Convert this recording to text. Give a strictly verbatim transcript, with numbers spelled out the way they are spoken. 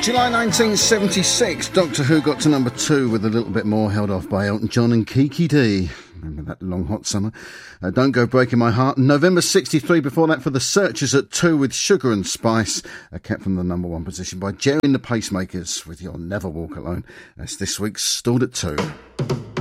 July nineteen seventy-six, Doctor Who got to number two with a little bit more, held off by Elton John and Kiki D. Remember that long hot summer? Uh, Don't Go Breaking My Heart. November sixty-three, before that for The Searchers at two with Sugar and Spice, uh, kept from the number one position by Jerry and the Pacemakers with You'll Never Walk Alone. That's this week's Stalled at two.